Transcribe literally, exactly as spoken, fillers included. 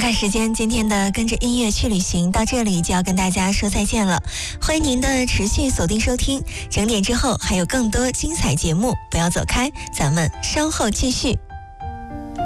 看时间，今天的跟着音乐去旅行到这里就要跟大家说再见了。欢迎您的持续锁定收听，整点之后还有更多精彩节目，不要走开，咱们稍后继续。